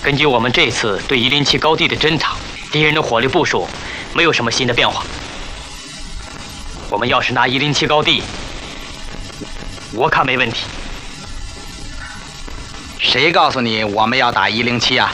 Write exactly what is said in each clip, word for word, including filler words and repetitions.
根据我们这次对一零七高地的侦查，敌人的火力部署没有什么新的变化。我们要是拿一零七高地，我看没问题。 谁告诉你我们要打一零七啊？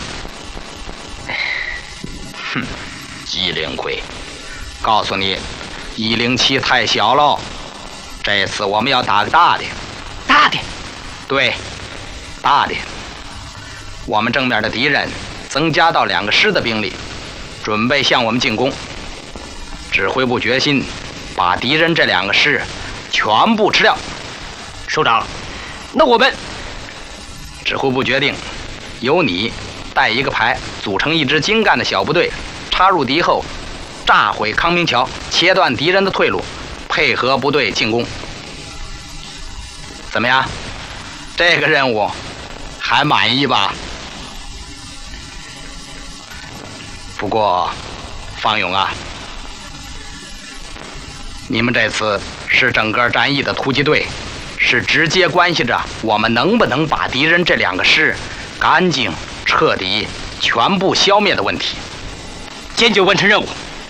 哼，机灵鬼，告诉你，一零七太小喽。这次我们要打个大的。 大的？ 对，大的。我们正面的敌人增加到两个师的兵力，准备向我们进攻。指挥部决心把敌人这两个师全部吃掉。 首长，那我们…… 指挥部决定，由你带一个排，组成一支精干的小部队，插入敌后，炸毁康明桥，切断敌人的退路，配合部队进攻。怎么样？这个任务还满意吧？不过，方勇啊，你们这次是整个战役的突击队，是直接关系着我们能不能把敌人这两个师干净、彻底、全部消灭的问题。 坚决完成任务。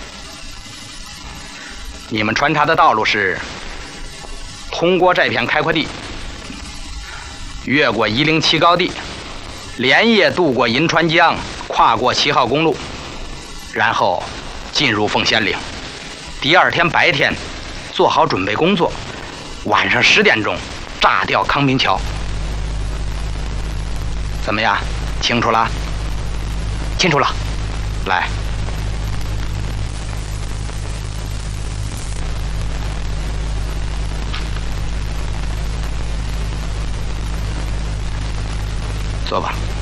你们穿插的道路是通过这片开阔地，越过一零七高地，连夜渡过银川江，跨过七号公路，然后进入凤仙岭。第二天白天做好准备工作，晚上十点钟炸掉康明桥。怎么样？清楚了？ 清楚了。 来。坐吧。